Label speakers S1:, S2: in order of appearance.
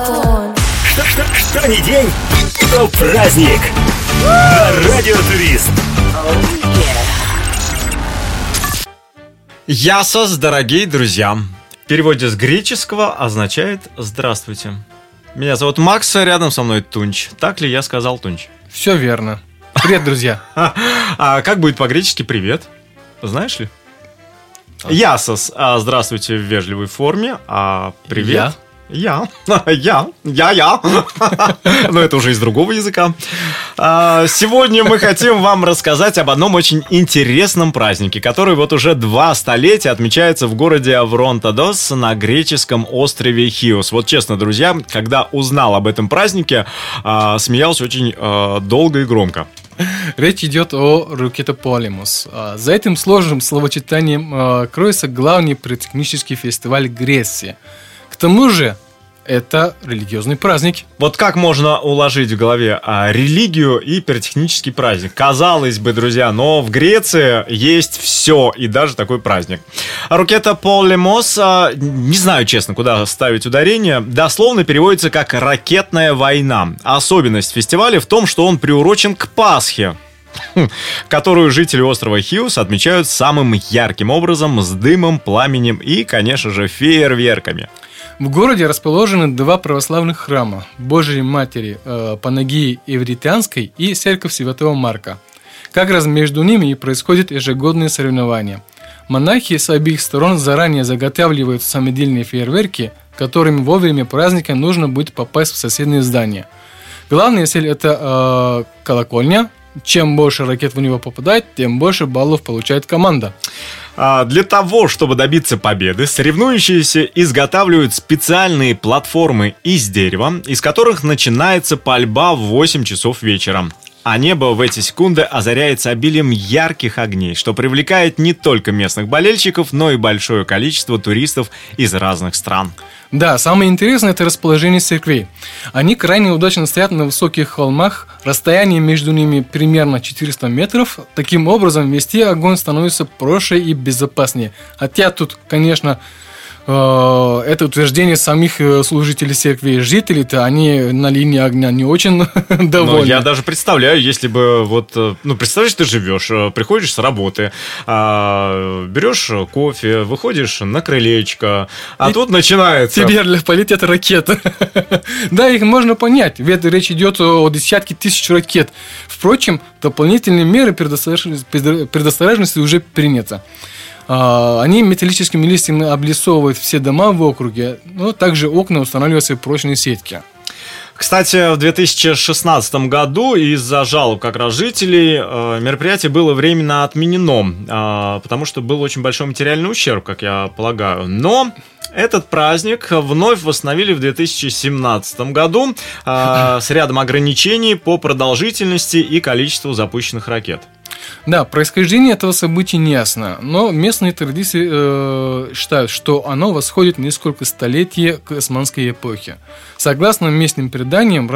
S1: Что ни день, то праздник. На Радио Турист.
S2: Ясос, дорогие друзья. В переводе с греческого означает «здравствуйте». Меня зовут Макс, рядом со мной Тунч. Так ли я сказал, Тунч?
S3: Все верно. Привет, друзья.
S2: А как будет по-гречески «привет»? Знаешь ли? Ясос, здравствуйте в вежливой форме, а привет... Я. Но это уже из другого языка. Сегодня мы хотим вам рассказать об одном очень интересном празднике, который вот уже 2 столетия отмечается в городе Авронтодос на греческом острове Хиос. Вот честно, друзья, когда узнал об этом празднике, смеялся очень долго и громко.
S3: Речь идет о Ракетополимус. За этим сложным словосочетанием кроется главный пиротехнический фестиваль Греции. К тому же, это религиозный праздник.
S2: Вот как можно уложить в голове религию и пиротехнический праздник? Казалось бы, друзья, но в Греции есть все, и даже такой праздник. Ракетополимос, не знаю, честно, куда ставить ударение, дословно переводится как «ракетная война». Особенность фестиваля в том, что он приурочен к Пасхе, которую жители острова Хиос отмечают самым ярким образом, с дымом, пламенем и, конечно же, фейерверками.
S3: В городе расположены 2 православных храма – Божией Матери Панагии Евритянской и Церковь Святого Марка. Как раз между ними и происходят ежегодные соревнования. Монахи с обеих сторон заранее заготавливают самодельные фейерверки, которыми во время праздника нужно будет попасть в соседние здания. Главная цель – это колокольня. Чем больше ракет в него попадает, тем больше баллов получает команда.
S2: Для того, чтобы добиться победы, соревнующиеся изготавливают специальные платформы из дерева, из которых начинается пальба в 8 часов вечера. А небо в эти секунды озаряется обилием ярких огней, что привлекает не только местных болельщиков, но и большое количество туристов из разных стран.
S3: Да, самое интересное – это расположение церквей. Они крайне удачно стоят на высоких холмах, расстояние между ними примерно 400 метров. Таким образом, вести огонь становится проще и безопаснее. Хотя тут, конечно, это утверждение самих служителей церкви. Жители-то, они на линии огня не очень довольны.
S2: Но я даже представляю, если бы представляешь, ты живешь, приходишь с работы, берешь кофе, выходишь на крылечко, а тут начинается...
S3: Тебе полетят ракеты. Да, их можно понять, ведь речь идет о десятке тысяч ракет. Впрочем, дополнительные меры предосторожности уже приняты. Они металлическими листьями облицовывают все дома в округе, но также окна устанавливаются прочные сетки.
S2: Кстати, в 2016 году из-за жалоб как раз жителей мероприятие было временно отменено, потому что был очень большой материальный ущерб, как я полагаю. Но этот праздник вновь восстановили в 2017 году с рядом ограничений по продолжительности и количеству запущенных ракет.
S3: Да, происхождение этого события не ясно, но местные традиции считают, что оно восходит несколько столетий к османской эпохе. Согласно местным преданиям,